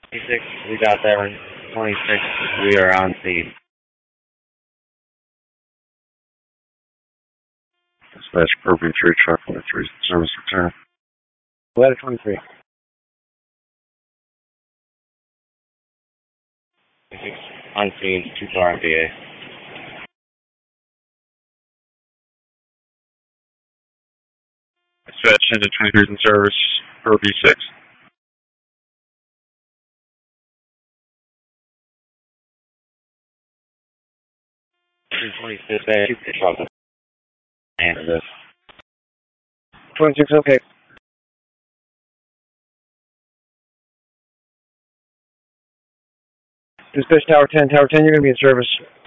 26, we got that one. 26, we are on scene. Dispatch appropriate 3 truck 43 service return. Letter 23. 26, on scene, 2-star MPA. Dispatch engine 23 in service for B6. Dispatch, you can drop the hand of this. 26, okay. Dispatch Tower 10, you're going to be in service.